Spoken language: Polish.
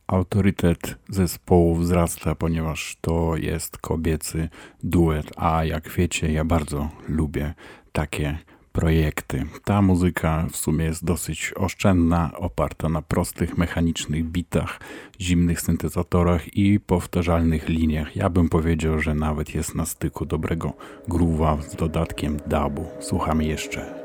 Autorytet zespołu wzrasta, ponieważ to jest kobiecy duet, a jak wiecie, ja bardzo lubię takie projekty. Ta muzyka w sumie jest dosyć oszczędna, oparta na prostych, mechanicznych bitach, zimnych syntezatorach i powtarzalnych liniach. Ja bym powiedział, że nawet jest na styku dobrego groove'a z dodatkiem dubu. Słuchamy jeszcze.